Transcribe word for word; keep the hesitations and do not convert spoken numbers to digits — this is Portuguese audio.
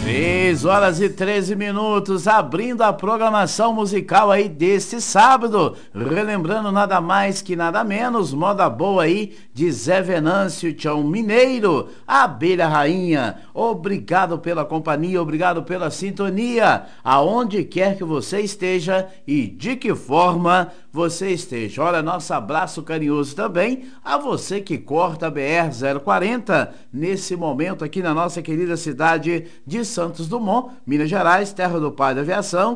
seis horas e treze minutos, abrindo a programação musical aí deste sábado, relembrando nada mais que nada menos, moda boa aí de Zé Venâncio, Tião Mineiro, Abelha Rainha. Obrigado pela companhia, obrigado pela sintonia, aonde quer que você esteja e de que forma você esteja. Olha, nosso abraço carinhoso também a você que corta a B R zero quarenta nesse momento aqui na nossa querida cidade de Santos Dumont, Minas Gerais, terra do pai da aviação.